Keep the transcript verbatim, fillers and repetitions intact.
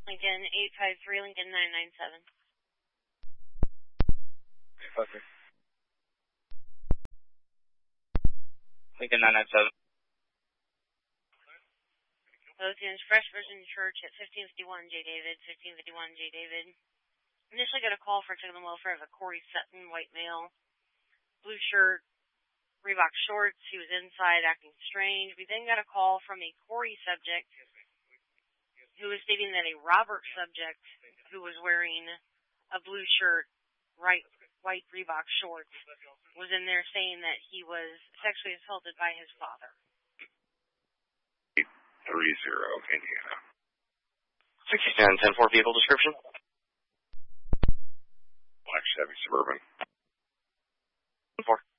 Lincoln eight five three, Lincoln nine nine seven. eight five three. Lincoln nine nine seven. Lothian's Fresh Virgin Church at fifteen fifty-one J. David, fifteen fifty-one J. David. Initially got a call for checking the welfare of a Corey Sutton, white male, blue shirt, Reebok shorts. He was inside acting strange. We then got a call from a Corey subject who was stating that a Robert subject who was wearing a blue shirt, right, white Reebok shorts, was in there saying that he was sexually assaulted by his father. Three zero, Indiana. sixty-seven ten four vehicle description. Black Chevy Suburban. four.